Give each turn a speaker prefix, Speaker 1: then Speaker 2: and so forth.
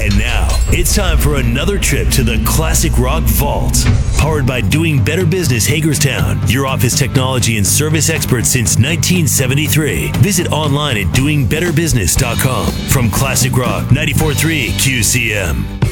Speaker 1: And now, it's time for another trip to the Classic Rock Vault. Powered by Doing Better Business Hagerstown, your office technology and service expert since 1973. Visit online at doingbetterbusiness.com. From Classic Rock 94.3 QCM.